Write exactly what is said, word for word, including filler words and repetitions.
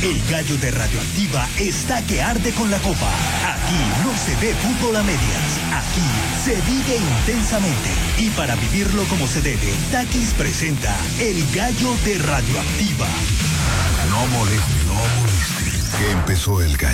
El gallo de Radioactiva está que arde con la copa. Aquí no se ve fútbol a medias. Aquí se vive intensamente. Y para vivirlo como se debe, Takis presenta El Gallo de Radioactiva. No moleste, no moleste. Que empezó el gallo.